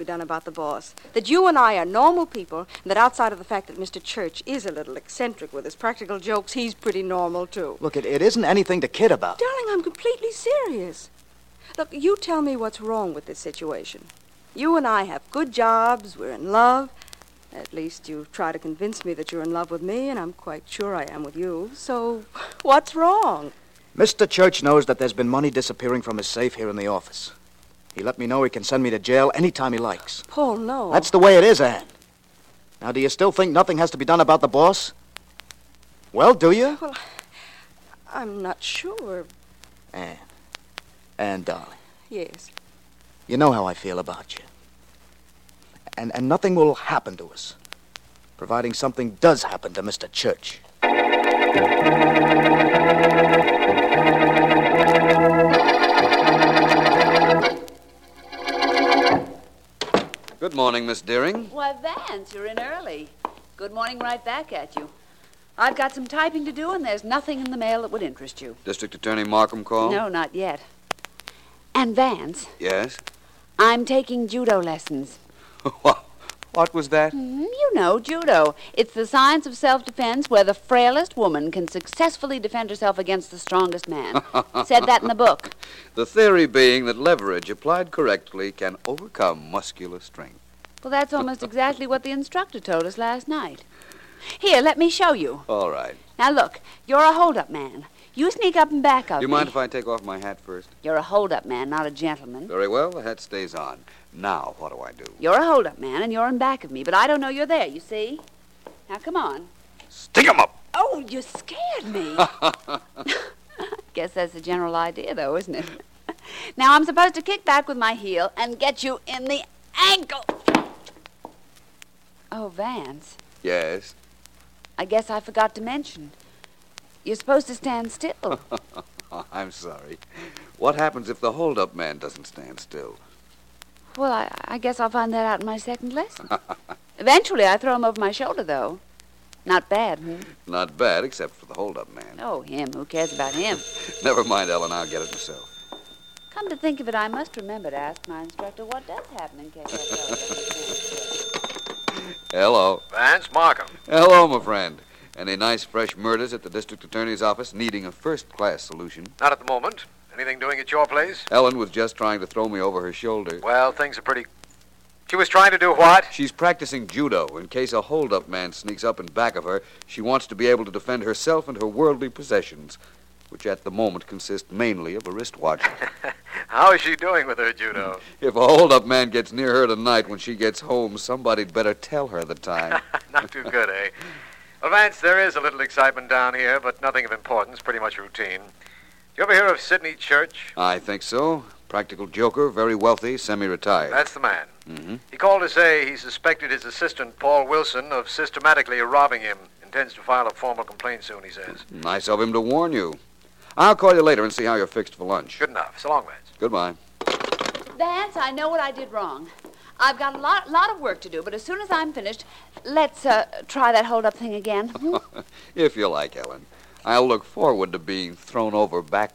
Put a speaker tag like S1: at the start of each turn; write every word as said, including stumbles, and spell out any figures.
S1: be done about the boss. That you and I are normal people, and that outside of the fact that Mister Church is a little eccentric with his practical jokes, he's pretty normal, too.
S2: Look, it, it isn't anything to kid about.
S1: Darling, I'm completely serious. Look, you tell me what's wrong with this situation. You and I have good jobs, we're in love. At least you try to convince me that you're in love with me, and I'm quite sure I am with you. So, what's wrong?
S2: Mister Church knows that there's been money disappearing from his safe here in the office. He let me know he can send me to jail anytime he likes.
S1: Paul, no.
S2: That's the way it is, Anne. Now, do you still think nothing has to be done about the boss? Well, do you?
S1: Well, I'm not sure.
S2: Anne. Anne, darling.
S1: Yes.
S2: You know how I feel about you. And, and nothing will happen to us, providing something does happen to Mister Church.
S3: Good morning, Miss Deering.
S4: Why, Vance, you're in early. Good morning right back at you. I've got some typing to do, and there's nothing in the mail that would interest you.
S3: District Attorney Markham called?
S4: No, not yet. And Vance,
S3: Yes?
S4: I'm taking judo lessons.
S3: What? What was that?
S4: Mm, you know, judo. It's the science of self-defense where the frailest woman can successfully defend herself against the strongest man. Said that in the book.
S3: The theory being that leverage applied correctly can overcome muscular strength.
S4: Well, that's almost exactly what the instructor told us last night. Here, let me show you.
S3: All right.
S4: Now, look, you're a hold-up man. You sneak up and back of
S3: Do you
S4: me.
S3: mind if I take off my hat first?
S4: You're a hold-up man, not a gentleman.
S3: Very well, the hat stays on. Now, what do I do?
S4: You're a hold-up man, and you're in back of me, but I don't know you're there, you see? Now, come on.
S3: Stick 'em up!
S4: Oh, you scared me. Guess that's the general idea, though, isn't it? Now, I'm supposed to kick back with my heel and get you in the ankle. Oh, Vance,
S3: Yes?
S4: I guess I forgot to mention. You're supposed to stand still.
S3: Oh, I'm sorry. What happens if the hold-up man doesn't stand still?
S4: Well, I, I guess I'll find that out in my second lesson. Eventually, I throw him over my shoulder, though. Not bad, hmm?
S3: Not bad, except for the hold-up man.
S4: Oh, him. Who cares about him?
S3: Never mind, Ellen. I'll get it myself.
S4: Come to think of it, I must remember to ask my instructor what does happen in case I throw it.
S3: Hello.
S5: Vance Markham.
S3: Hello, my friend. Any nice, fresh murders at the district attorney's office needing a first-class solution?
S5: Not at the moment. Anything doing at your place?
S3: Ellen was just trying to throw me over her shoulder.
S5: Well, things are pretty... She was trying to do what?
S3: She's practicing judo. In case a hold-up man sneaks up in back of her, she wants to be able to defend herself and her worldly possessions, which at the moment consist mainly of a wristwatch.
S5: How is she doing with her judo?
S3: If a hold-up man gets near her tonight when she gets home, somebody'd better tell her the time.
S5: Not too good, eh? Well, Vance, there is a little excitement down here, but nothing of importance, pretty much routine. You ever hear of Sidney Church?
S3: I think so. Practical joker, very wealthy, semi-retired.
S5: That's the man.
S3: Mm-hmm.
S5: He called to say he suspected his assistant, Paul Wilson, of systematically robbing him. Intends to file a formal complaint soon, he says.
S3: Nice of him to warn you. I'll call you later and see how you're fixed for lunch.
S5: Good enough. So long, Vance.
S3: Goodbye.
S4: Vance, I know what I did wrong. I've got a lot, lot of work to do, but as soon as I'm finished, let's uh, try that hold-up thing again. Hmm?
S3: If you like, Ellen. I'll look forward to being thrown over backwards.